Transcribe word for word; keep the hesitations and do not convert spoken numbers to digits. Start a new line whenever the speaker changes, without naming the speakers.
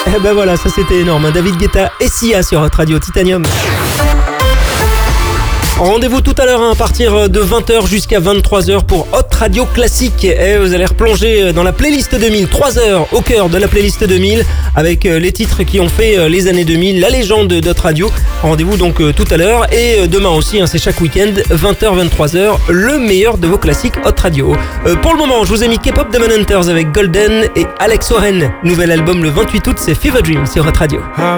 Eh ben voilà, ça c'était énorme. David Guetta et Sia sur Hot Radio Titanium. Rendez-vous tout à l'heure hein, à partir de vingt heures jusqu'à vingt-trois heures pour Hot Radio Classique. Et vous allez replonger dans la playlist deux mille, trois heures au cœur de la playlist deux mille avec les titres qui ont fait les années deux mille, la légende de Hot Radio. Rendez-vous donc tout à l'heure et demain aussi, hein, c'est chaque week-end, vingt heures, vingt-trois heures, le meilleur de vos classiques Hot Radio. Euh, pour le moment, je vous ai mis K-pop Demon Hunters avec Golden et Alex Warren. Nouvel album le vingt-huit août, c'est Fever Dream sur Hot Radio.